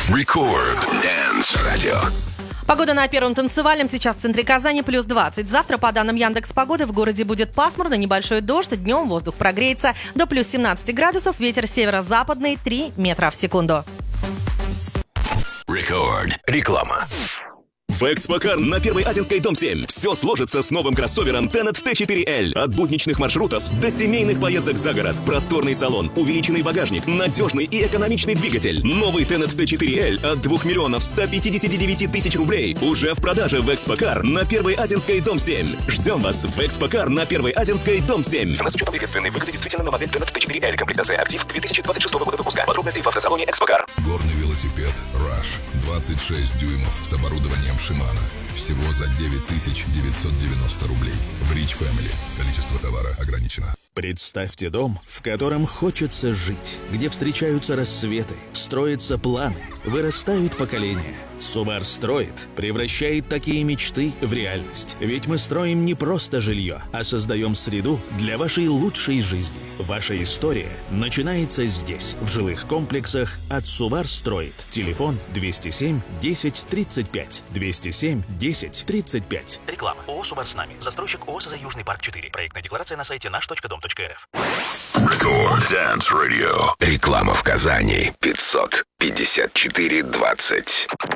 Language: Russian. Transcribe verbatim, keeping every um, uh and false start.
Record Dance Radio. Погода на Первом танцевальном. Сейчас в центре Казани плюс двадцать. Завтра, по данным Яндекс.Погоды, в городе будет пасмурно, небольшой дождь. Днем воздух прогреется до плюс семнадцати градусов. Ветер северо-западный три метра в секунду. Record. Реклама. В Экспокар на Первой Азинской, дом семь. Все сложится с новым кроссовером Tenet Т четыре Л. От будничных маршрутов до семейных поездок за город. Просторный салон, увеличенный багажник, надежный и экономичный двигатель. Новый Tenet Т четыре Л от двух миллионов ста пятидесяти девяти тысяч рублей уже в продаже в Экспокар на Первой Азинской, дом семь. Ждем вас в Экспокар на Первой Азинской, дом семь. Цена с учетом приветственной выгоды действительно на модель Tenet Т четыре Л. Комплектация актив две тысячи двадцать шестого года выпуска. Подробности в автосалоне Экспокар. Горный велосипед Rush. двадцать шесть дюймов с оборудованием Shimano. Всего за девять тысяч девятьсот девяносто рублей. В Rich Family. Количество товара ограничено. Представьте дом, в котором хочется жить, где встречаются рассветы, строятся планы, вырастают поколения. Сувар строит, превращает такие мечты в реальность. Ведь мы строим не просто жилье, а создаем среду для вашей лучшей жизни. Ваша история начинается здесь, в жилых комплексах от Сувар строит. Телефон двести семь десять тридцать пять. двести семь десять тридцать пять. Реклама. ООО «Сувар с нами». Застройщик ООО «СЗ Южный парк четыре». Проектная декларация на сайте наш точка дом точка эр эф. Record Dance Radio. Реклама в Казани. пятьсот пятьдесят четыре двадцать.